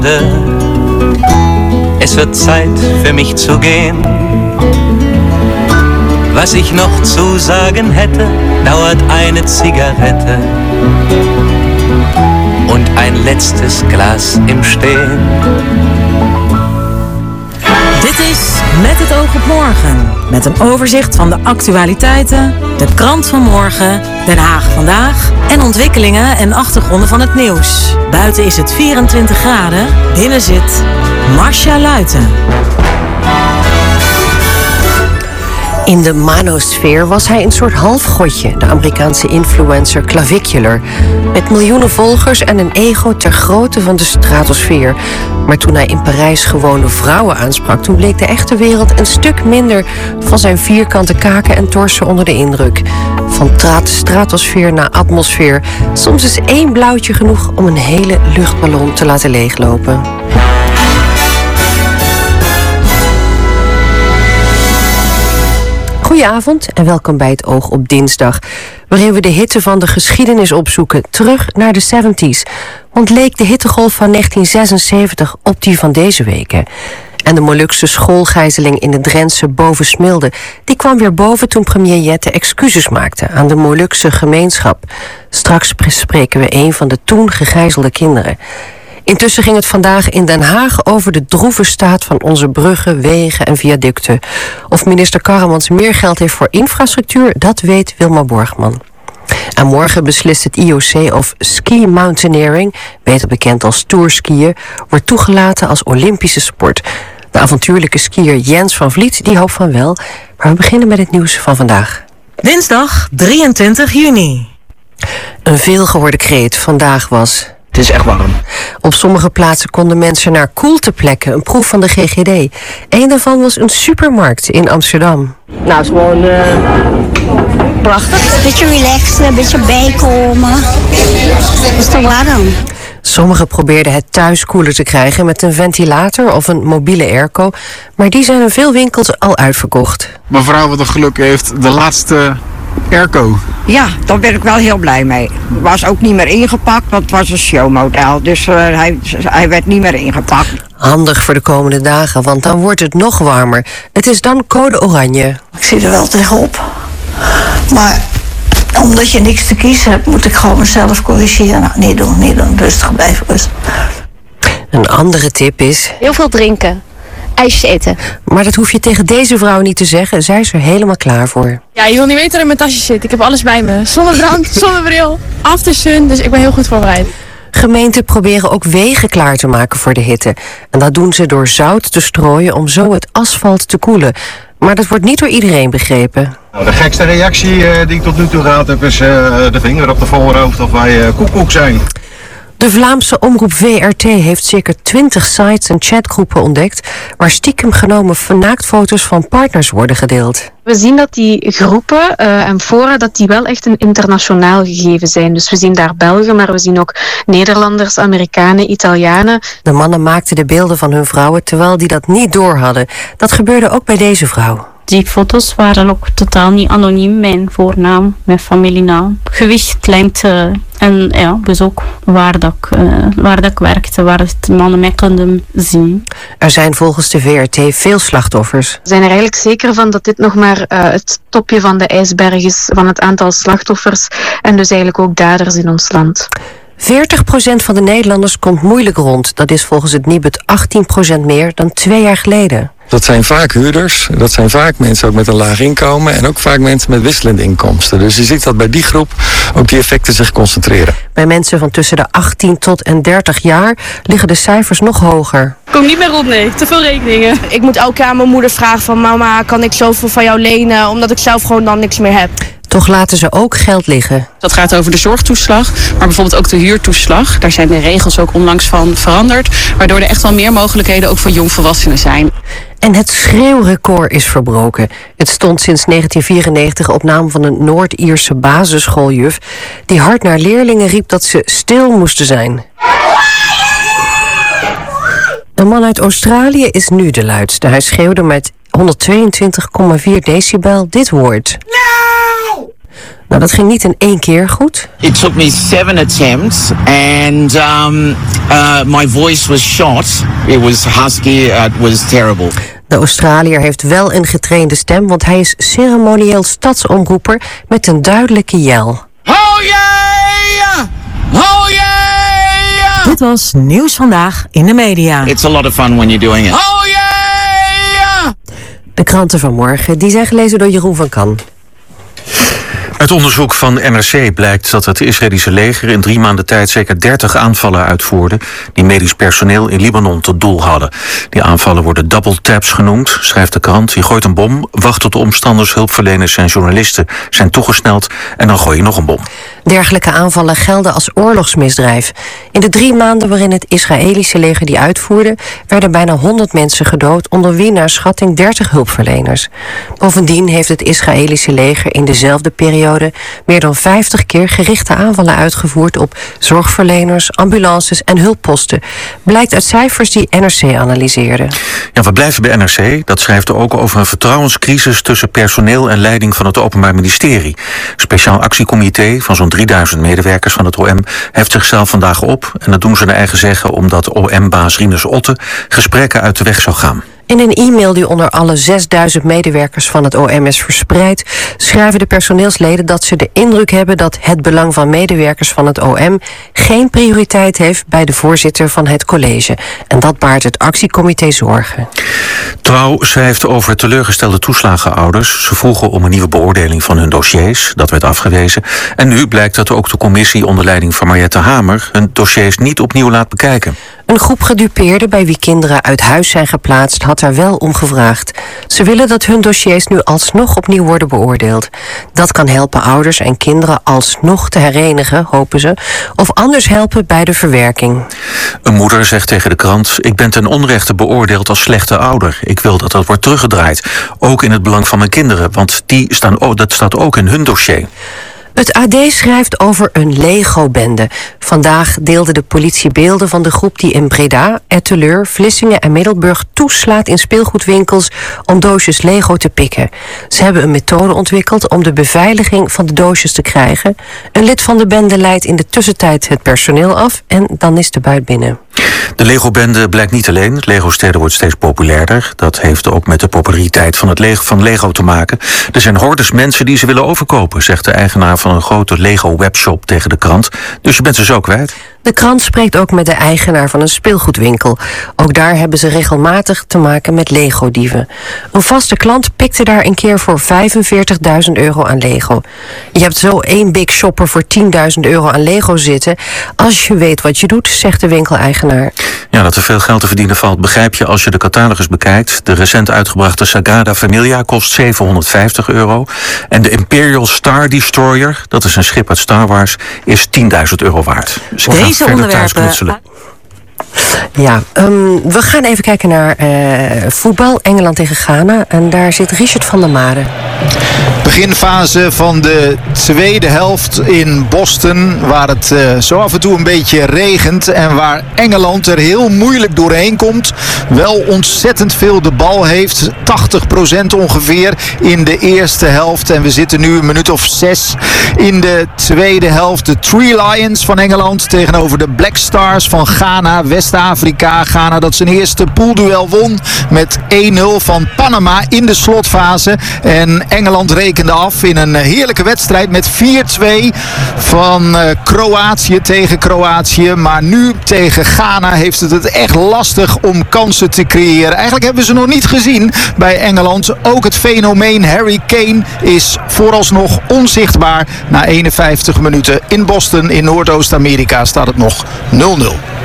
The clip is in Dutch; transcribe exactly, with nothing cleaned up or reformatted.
Es wird Zeit für mich zu gehen. Was ich noch zu sagen hätte, dauert eine Zigarette und ein letztes Glas im Stehen. Dit is Met het oog op morgen. Met een overzicht van de actualiteiten, de krant van morgen, Den Haag vandaag en ontwikkelingen en achtergronden van het nieuws. Buiten is het vierentwintig graden, binnen zit Marcia Luiten. In de manosfeer was hij een soort halfgodje, de Amerikaanse influencer Clavicular. Met miljoenen volgers en een ego ter grootte van de stratosfeer. Maar toen hij in Parijs gewone vrouwen aansprak, toen bleek de echte wereld een stuk minder van zijn vierkante kaken en torsen onder de indruk. Van tra- stratosfeer naar atmosfeer. Soms is één blauwtje genoeg om een hele luchtballon te laten leeglopen. Goedenavond en welkom bij het Oog op dinsdag, waarin we de hitte van de geschiedenis opzoeken, terug naar de zeventiger. Want leek de hittegolf van negentien zesenzeventig op die van deze weken. En de Molukse schoolgijzeling in de Drentse Bovensmilde, die kwam weer boven toen premier Jette excuses maakte aan de Molukse gemeenschap. Straks spreken we een van de toen gegijzelde kinderen. Intussen ging het vandaag in Den Haag over de droeve staat van onze bruggen, wegen en viaducten. Of minister Karremans meer geld heeft voor infrastructuur, dat weet Wilma Borgman. En morgen beslist het I O C of ski mountaineering, beter bekend als tourskiën, wordt toegelaten als Olympische sport. De avontuurlijke skier Jens van Vliet die hoopt van wel, maar we beginnen met het nieuws van vandaag. Dinsdag drieëntwintig juni. Een veelgehoorde kreet vandaag was: het is echt warm. Op sommige plaatsen konden mensen naar koelteplekken, een proef van de G G D. Eén daarvan was een supermarkt in Amsterdam. Nou, het is gewoon uh, prachtig. Een beetje relaxen, een beetje bijkomen. Het is te warm. Sommigen probeerden het thuis koeler te krijgen met een ventilator of een mobiele airco. Maar die zijn in veel winkels al uitverkocht. Mevrouw wat een geluk heeft, de laatste airco. Ja, daar ben ik wel heel blij mee. Was ook niet meer ingepakt, want het was een showmodel. Dus uh, hij, hij werd niet meer ingepakt. Handig voor de komende dagen, want dan wordt het nog warmer. Het is dan code oranje. Ik zit er wel tegenop. Maar omdat je niks te kiezen hebt, moet ik gewoon mezelf corrigeren. Nou, niet doen, niet doen. Rustig blijven, rustig. Een andere tip is: heel veel drinken. IJsjes eten. Maar dat hoef je tegen deze vrouw niet te zeggen. Zij is er helemaal klaar voor. Ja, je wil niet weten dat er in mijn tasje zit. Ik heb alles bij me. Zonnebrand, zonnebril, aftersun. Dus ik ben heel goed voorbereid. Gemeenten proberen ook wegen klaar te maken voor de hitte. En dat doen ze door zout te strooien om zo het asfalt te koelen. Maar dat wordt niet door iedereen begrepen. Nou, de gekste reactie uh, die ik tot nu toe gehad heb is uh, de vinger op de voorhoofd of wij uh, koekoek zijn. De Vlaamse omroep V R T heeft zeker twintig sites en chatgroepen ontdekt waar stiekem genomen naaktfoto's van partners worden gedeeld. We zien dat die groepen uh, en fora dat die wel echt een internationaal gegeven zijn. Dus we zien daar Belgen, maar we zien ook Nederlanders, Amerikanen, Italianen. De mannen maakten de beelden van hun vrouwen terwijl die dat niet doorhadden. Dat gebeurde ook bij deze vrouw. Die foto's waren ook totaal niet anoniem. Mijn voornaam, mijn familienaam, gewicht, lengte en ja, dus ook waar dat ik, uh, waar dat ik werkte, waar de mannen mij konden zien. Er zijn volgens de V R T veel slachtoffers. We zijn er eigenlijk zeker van dat dit nog maar uh, het topje van de ijsberg is van het aantal slachtoffers en dus eigenlijk ook daders in ons land. veertig procent van de Nederlanders komt moeilijk rond. Dat is volgens het Nibud achttien procent meer dan twee jaar geleden. Dat zijn vaak huurders, dat zijn vaak mensen ook met een laag inkomen en ook vaak mensen met wisselende inkomsten. Dus je ziet dat bij die groep ook die effecten zich concentreren. Bij mensen van tussen de achttien tot en dertig jaar liggen de cijfers nog hoger. Ik kom niet meer op, nee. Te veel rekeningen. Ik moet elke keer aan mijn moeder vragen van mama, kan ik zoveel van jou lenen, omdat ik zelf gewoon dan niks meer heb. Toch laten ze ook geld liggen. Dat gaat over de zorgtoeslag, maar bijvoorbeeld ook de huurtoeslag. Daar zijn de regels ook onlangs van veranderd, waardoor er echt wel meer mogelijkheden ook voor jongvolwassenen zijn. En het schreeuwrecord is verbroken. Het stond sinds negentien vierennegentig op naam van een Noord-Ierse basisschooljuf die hard naar leerlingen riep dat ze stil moesten zijn. Een man uit Australië is nu de luidste. Hij schreeuwde met honderdtweeëntwintig komma vier decibel dit woord. Nou, dat ging niet in één keer goed. It took me seven attempts and um, uh, my voice was shot. It was husky, uh, it was terrible. De Australiër heeft wel een getrainde stem, want hij is ceremonieel stadsomroeper met een duidelijke jel. Oh yeah! Oh yeah! Dit was Nieuws Vandaag in de media. It's a lot of fun when you're doing it. Oh yeah! De kranten van morgen die zijn gelezen door Jeroen van Kan. Uit onderzoek van N R C blijkt dat het Israëlische leger in drie maanden tijd zeker dertig aanvallen uitvoerde die medisch personeel in Libanon tot doel hadden. Die aanvallen worden double taps genoemd, schrijft de krant. Je gooit een bom, wacht tot de omstanders, hulpverleners en journalisten zijn toegesneld en dan gooi je nog een bom. Dergelijke aanvallen gelden als oorlogsmisdrijf. In de drie maanden waarin het Israëlische leger die uitvoerde, werden bijna honderd mensen gedood, onder wie naar schatting dertig hulpverleners. Bovendien heeft het Israëlische leger in dezelfde periode meer dan vijftig keer gerichte aanvallen uitgevoerd op zorgverleners, ambulances en hulpposten. Blijkt uit cijfers die N R C analyseerde. Ja, we blijven bij N R C. Dat schrijft ook over een vertrouwenscrisis tussen personeel en leiding van het Openbaar Ministerie. Speciaal actiecomité van zo'n drieduizend medewerkers van het O M heft zichzelf vandaag op. En dat doen ze naar eigen zeggen omdat O M-baas Rinus Otte gesprekken uit de weg zou gaan. In een e-mail die onder alle zesduizend medewerkers van het O M is verspreid, schrijven de personeelsleden dat ze de indruk hebben dat het belang van medewerkers van het O M geen prioriteit heeft bij de voorzitter van het college. En dat baart het actiecomité zorgen. Trouw schrijft over teleurgestelde toeslagenouders. Ze vroegen om een nieuwe beoordeling van hun dossiers. Dat werd afgewezen. En nu blijkt dat ook de commissie onder leiding van Mariette Hamer hun dossiers niet opnieuw laat bekijken. Een groep gedupeerden bij wie kinderen uit huis zijn geplaatst had daar wel om gevraagd. Ze willen dat hun dossiers nu alsnog opnieuw worden beoordeeld. Dat kan helpen ouders en kinderen alsnog te herenigen, hopen ze, of anders helpen bij de verwerking. Een moeder zegt tegen de krant: ik ben ten onrechte beoordeeld als slechte ouder. Ik wil dat dat wordt teruggedraaid. Ook in het belang van mijn kinderen, want die staan, oh, dat staat ook in hun dossier. Het A D schrijft over een Lego-bende. Vandaag deelde de politie beelden van de groep die in Breda, Etteleur, Vlissingen en Middelburg toeslaat in speelgoedwinkels om doosjes Lego te pikken. Ze hebben een methode ontwikkeld om de beveiliging van de doosjes te krijgen. Een lid van de bende leidt in de tussentijd het personeel af en dan is de buit binnen. De Lego-bende blijkt niet alleen. Lego-steden wordt steeds populairder. Dat heeft ook met de populariteit van, het Lego, van Lego te maken. Er zijn hordes mensen die ze willen overkopen, zegt de eigenaar van een grote Lego-webshop tegen de krant. Dus je bent ze zo kwijt. De krant spreekt ook met de eigenaar van een speelgoedwinkel. Ook daar hebben ze regelmatig te maken met Lego-dieven. Een vaste klant pikte daar een keer voor vijfenveertigduizend euro aan Lego. Je hebt zo één big shopper voor tienduizend euro aan Lego zitten. Als je weet wat je doet, zegt de winkeleigenaar. Ja, dat er veel geld te verdienen valt, begrijp je als je de catalogus bekijkt. De recent uitgebrachte Sagrada Familia kost zevenhonderdvijftig euro. En de Imperial Star Destroyer, dat is een schip uit Star Wars, is tienduizend euro waard. Dus deze onderwerpen. Ja, um, we gaan even kijken naar uh, voetbal. Engeland tegen Ghana. En daar zit Richard van der Made. Beginfase van de tweede helft in Boston, waar het uh, zo af en toe een beetje regent en waar Engeland er heel moeilijk doorheen komt. Wel ontzettend veel de bal heeft, tachtig procent ongeveer in de eerste helft. En we zitten nu een minuut of zes in de tweede helft. De Three Lions van Engeland tegenover de Black Stars van Ghana, West-Afrika. Ghana dat zijn eerste poolduel won met één nul van Panama in de slotfase. En Engeland rekende af in een heerlijke wedstrijd met vier twee van uh, Kroatië tegen Kroatië. Maar nu tegen Ghana heeft het het echt lastig om kansen te creëren. Eigenlijk hebben we ze nog niet gezien bij Engeland. Ook het fenomeen Harry Kane is vooralsnog onzichtbaar. Na eenenvijftig minuten in Boston in Noordoost-Amerika staat het nog nul nul.